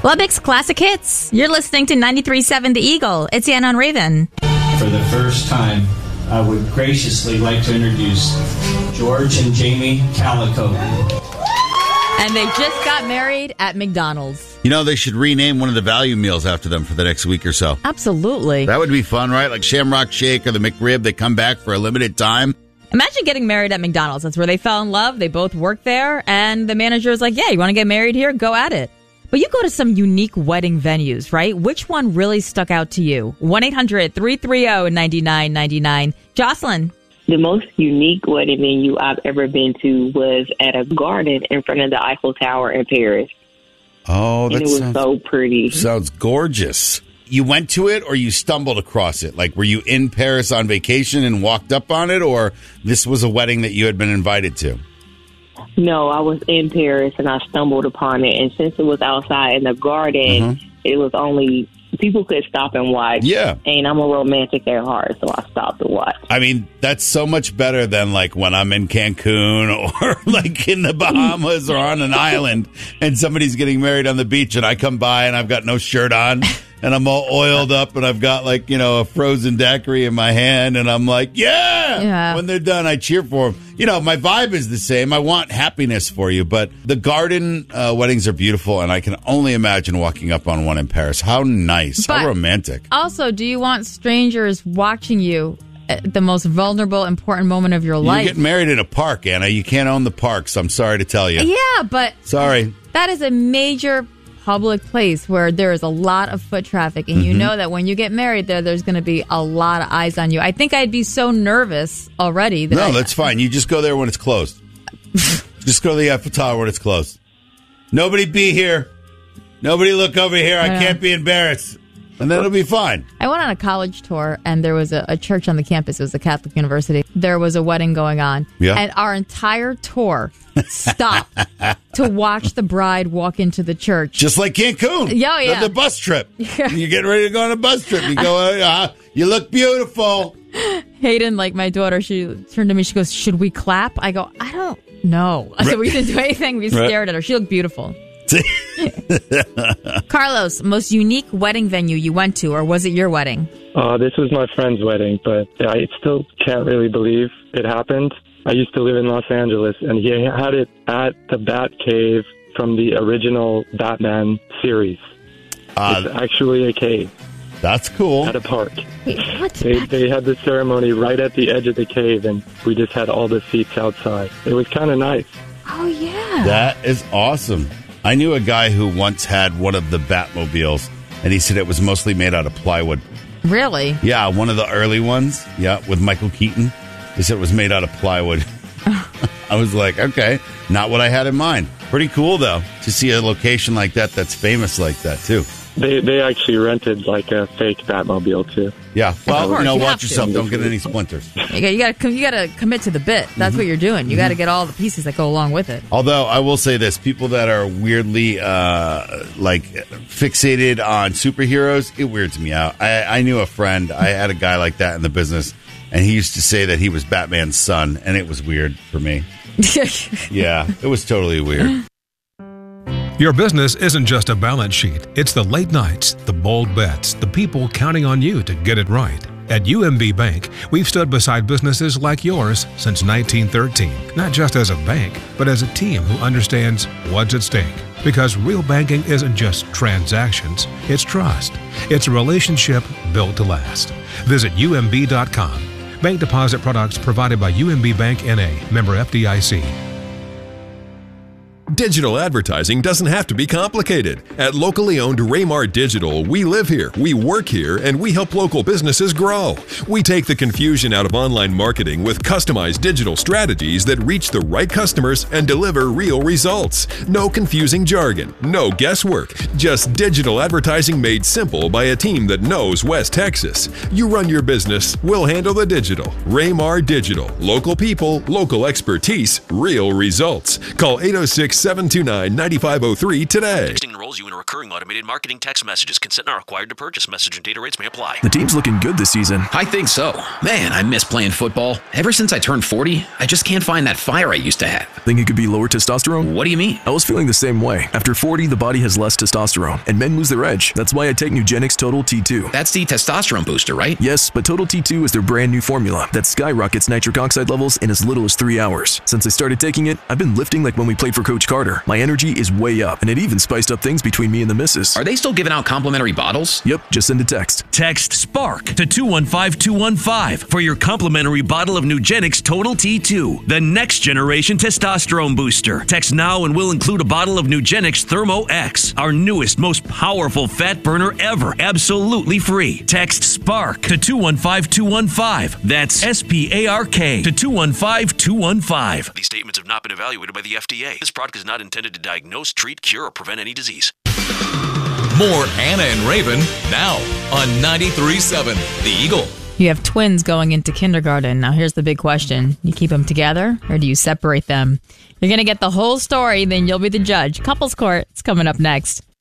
Lubbock's Classic Hits. You're listening to 93.7 The Eagle. It's Ann on Raven. For the first time, I would graciously like to introduce George and Jamie Calico. And they just got married at McDonald's. You know, they should rename one of the value meals after them for the next week or so. Absolutely. That would be fun, right? Like Shamrock Shake or the McRib. They come back for a limited time. Imagine getting married at McDonald's. That's where they fell in love. They both worked there. And the manager was like, yeah, you want to get married here? Go at it. But you go to some unique wedding venues, right? Which one really stuck out to you? 1-800-330-9999. Jocelyn. The most unique wedding venue I've ever been to was at a garden in front of the Eiffel Tower in Paris. Oh, that and it was so pretty. Sounds gorgeous. You went to it or you stumbled across it? Like, were you in Paris on vacation and walked up on it, or this was a wedding that you had been invited to? No, I was in Paris and I stumbled upon it. And since it was outside in the garden, it was only people could stop and watch. Yeah. And I'm a romantic at heart, so I stopped to watch. I mean, that's so much better than like when I'm in Cancun or like in the Bahamas or on an island and somebody's getting married on the beach and I come by and I've got no shirt on and I'm all oiled up and I've got like, you know, a frozen daiquiri in my hand and I'm like, yeah. When they're done, I cheer for them. You know, my vibe is the same. I want happiness for you, but the garden weddings are beautiful and I can only imagine walking up on one in Paris. How nice. How romantic. Also, do you want strangers watching you at the most vulnerable, important moment of your life? You get married in a park, Anna. You can't own the parks. I'm sorry to tell you. Yeah, but... Sorry. That is a major public place where there is a lot of foot traffic, and you know that when you get married there's going to be a lot of eyes on you. I think I'd be so nervous already. That's fine. You just go there when it's closed. Just go to the Eiffel Tower when it's closed. Nobody be here. Nobody look over here. I can't be embarrassed. And then it'll be fine. I went on a college tour, and there was a church on the campus. It was a Catholic university. There was a wedding going on. Yeah. And our entire tour stopped to watch the bride walk into the church. Just like Cancun. Yeah. The bus trip. Yeah. You're getting ready to go on a bus trip. You go, you look beautiful. Hayden, like my daughter, she turned to me. She goes, should we clap? I go, I don't know. So we didn't do anything. We stared at her. She looked beautiful. Carlos, most unique wedding venue you went to, or was it your wedding? This was my friend's wedding, but I still can't really believe it happened. I used to live in Los Angeles, and he had it at the Bat Cave from the original Batman series. It's actually a cave. That's cool. At a park. Wait, what? They had the ceremony right at the edge of the cave, and we just had all the seats outside. It was kind of nice. Oh, yeah. That is awesome. I knew a guy who once had one of the Batmobiles, and he said it was mostly made out of plywood. Really? Yeah, one of the early ones. Yeah, with Michael Keaton. He said it was made out of plywood. I was like, okay, not what I had in mind. Pretty cool, though, to see a location like that that's famous like that, too. They actually rented like a fake Batmobile, too. Yeah, well, you watch yourself. Don't get any splinters. You got to commit to the bit. That's what you're doing. You got to get all the pieces that go along with it. Although I will say this, people that are weirdly fixated on superheroes, it weirds me out. I knew a friend. I had a guy like that in the business, and he used to say that he was Batman's son, and it was weird for me. Yeah, it was totally weird. Your business isn't just a balance sheet. It's the late nights, the bold bets, the people counting on you to get it right. At UMB Bank, we've stood beside businesses like yours since 1913, not just as a bank, but as a team who understands what's at stake. Because real banking isn't just transactions, it's trust. It's a relationship built to last. Visit UMB.com. Bank deposit products provided by UMB Bank N.A., member FDIC. Digital advertising doesn't have to be complicated. At locally owned Raymar Digital, we live here, we work here, and we help local businesses grow. We take the confusion out of online marketing with customized digital strategies that reach the right customers and deliver real results. No confusing jargon, no guesswork, just digital advertising made simple by a team that knows West Texas. You run your business, we'll handle the digital. Raymar Digital. Local people, local expertise, real results. Call 806 729-9503 today. Texting enrolls you in a recurring automated marketing text messages. Consent not required to purchase. Message and data rates may apply. The team's looking good this season. I think so. Man, I miss playing football. Ever since I turned 40, I just can't find that fire I used to have. Think it could be lower testosterone? What do you mean? I was feeling the same way. After 40, the body has less testosterone, and men lose their edge. That's why I take Nugenix Total T2. That's the testosterone booster, right? Yes, but Total T2 is their brand new formula that skyrockets nitric oxide levels in as little as 3 hours. Since I started taking it, I've been lifting like when we played for Coach Carter. My energy is way up, and it even spiced up things between me and the missus. Are they still giving out complimentary bottles? Yep, just send a text. Text SPARK to 215-215 for your complimentary bottle of Nugenix Total T2, the next generation testosterone booster. Text now and we'll include a bottle of Nugenix Thermo X, our newest, most powerful fat burner ever, absolutely free. Text SPARK to 215-215. That's SPARK to 215-215. These statements have not been evaluated by the FDA. This product is not intended to diagnose, treat, cure, or prevent any disease. More Anna and Raven now on 93.7 The Eagle. You have twins going into kindergarten. Now, here's the big question. You keep them together or do you separate them? You're going to get the whole story, then you'll be the judge. Couples Court is coming up next.